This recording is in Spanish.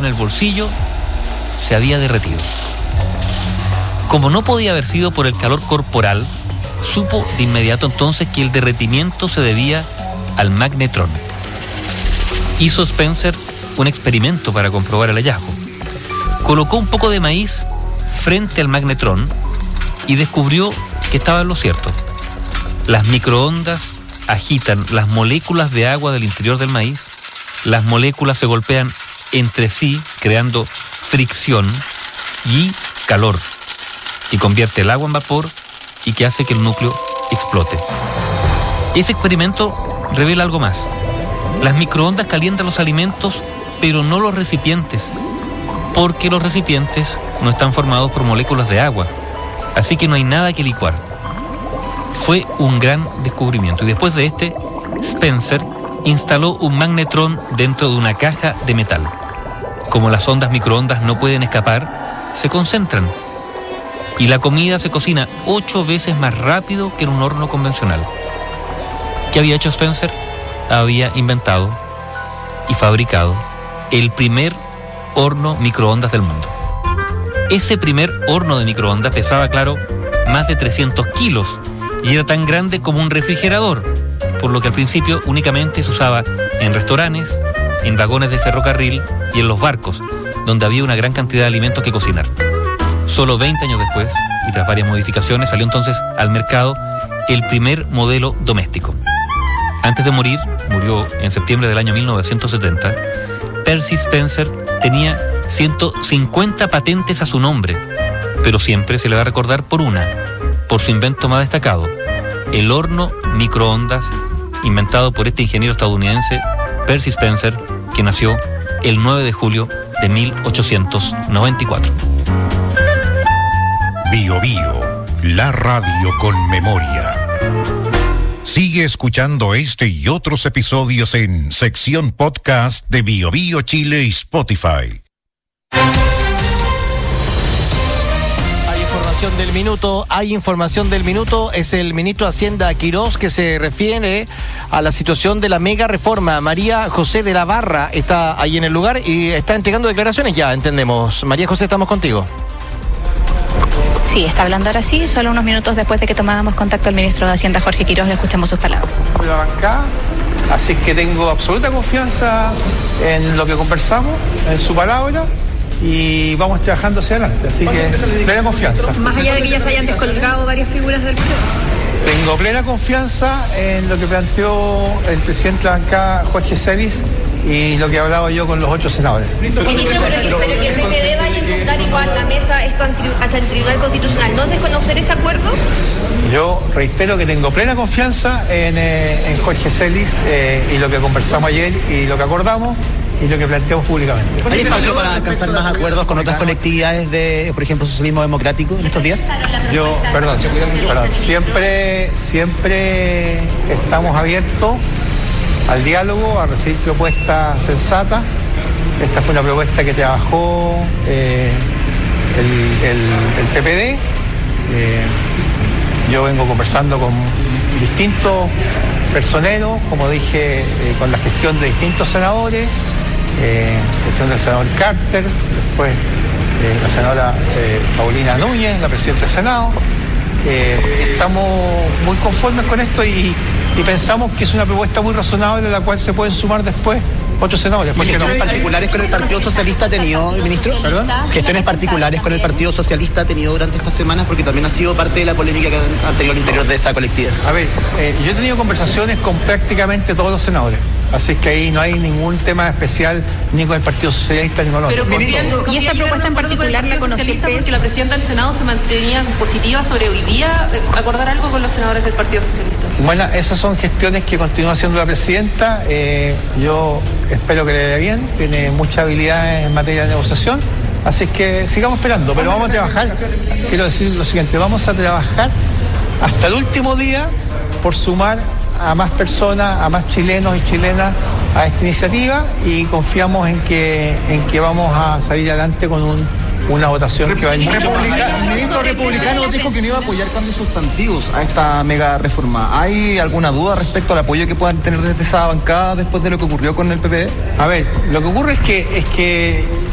en el bolsillo, se había derretido. Como no podía haber sido por el calor corporal, supo de inmediato entonces que el derretimiento se debía al magnetrón. Hizo Spencer un experimento para comprobar el hallazgo. Colocó un poco de maíz frente al magnetrón y descubrió que estaba en lo cierto. Las microondas agitan las moléculas de agua del interior del maíz, las moléculas se golpean entre sí creando fricción y calor, y convierte el agua en vapor y que hace que el núcleo explote. Ese experimento revela algo más. Las microondas calientan los alimentos, pero no los recipientes, porque los recipientes no están formados por moléculas de agua, así que no hay nada que licuar. Fue un gran descubrimiento, y después de este, Spencer instaló un magnetrón dentro de una caja de metal. Como las ondas microondas no pueden escapar, se concentran, y la comida se cocina 8 veces más rápido que en un horno convencional. ¿Qué había hecho Spencer? Había inventado y fabricado el primer horno microondas del mundo. Ese primer horno de microondas pesaba, claro, más de 300 kilos y era tan grande como un refrigerador, por lo que al principio únicamente se usaba en restaurantes, en vagones de ferrocarril y en los barcos, donde había una gran cantidad de alimentos que cocinar. Solo 20 años después, y tras varias modificaciones, salió entonces al mercado el primer modelo doméstico. Antes de morir, murió en septiembre del año 1970, Percy Spencer tenía 150 patentes a su nombre, pero siempre se le va a recordar por su invento más destacado, el horno microondas inventado por este ingeniero estadounidense, Percy Spencer, que nació el 9 de julio de 1894. Bio Bio, la radio con memoria. Sigue escuchando este y otros episodios en sección podcast de Bio Bio Chile y Spotify. Hay información del minuto, es el ministro de Hacienda Quirós que se refiere a la situación de la mega reforma. María José de la Barra está ahí en el lugar y está entregando declaraciones ya, entendemos. María José, estamos contigo. Sí, está hablando ahora sí, solo unos minutos después de que tomábamos contacto al ministro de Hacienda, Jorge Quirós, le escuchamos sus palabras. La bancada, así que tengo absoluta confianza en lo que conversamos, en su palabra, y vamos trabajando hacia adelante, así que plena confianza. Más allá de que ya se hayan descolgado varias figuras del proyecto. Tengo plena confianza en lo que planteó el presidente de la bancada, Jorge Celis, y lo que he hablado yo con los 8 senadores. Ministro, pero que el PCD vaya a imputar igual la mesa esto ante el Tribunal Constitucional, ¿no desconocer ese acuerdo? Yo reitero que tengo plena confianza en Jorge Celis y lo que conversamos ayer y lo que acordamos y lo que planteamos públicamente. ¿Hay espacio para alcanzar más acuerdos con otras colectividades de, por ejemplo, socialismo democrático en estos días? Perdón, siempre estamos abiertos al diálogo, a recibir propuestas sensatas. Esta fue una propuesta que trabajó el PPD. Yo vengo conversando con distintos personeros, como dije, con la gestión de distintos senadores, gestión del senador Carter, después la senadora Paulina Núñez, la presidenta del Senado. Estamos muy conformes con esto y pensamos que es una propuesta muy razonable a la cual se pueden sumar después otros senadores. ¿Gestiones particulares con el Partido Socialista ha tenido, ministro? ¿Perdón? ¿Gestiones particulares con el Partido Socialista ha tenido durante estas semanas? Porque también ha sido parte de la polémica que ha tenido al interior de esa colectividad. A ver, yo he tenido conversaciones con prácticamente todos los senadores. Así que ahí no hay ningún tema especial ni con el Partido Socialista ni con otros. ¿Y esta propuesta en particular la conoció el PS? Porque la presidenta del Senado se mantenía positiva sobre hoy día acordar algo con los senadores del Partido Socialista. Bueno, esas son gestiones que continúa haciendo la presidenta. Yo espero que le vaya bien. Tiene muchas habilidades en materia de negociación. Así que sigamos esperando, pero vamos a trabajar. Quiero decir lo siguiente, vamos a trabajar hasta el último día por sumar a más personas, a más chilenos y chilenas a esta iniciativa y confiamos en que vamos a salir adelante con una votación que va a ir mucho más allá. El ministro republicano dijo que no iba a apoyar cambios sustantivos a esta mega reforma. ¿Hay alguna duda respecto al apoyo que puedan tener desde esa bancada después de lo que ocurrió con el PPD? A ver, lo que ocurre es que